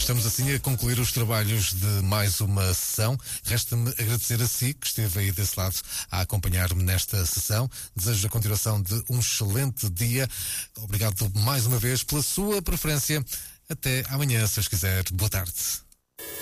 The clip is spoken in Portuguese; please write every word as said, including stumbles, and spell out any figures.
Estamos assim a concluir os trabalhos de mais uma sessão. Resta-me agradecer a si que esteve aí desse lado a acompanhar-me nesta sessão. Desejo a continuação de um excelente dia. Obrigado mais uma vez pela sua preferência. Até amanhã, se os quiser. Boa tarde.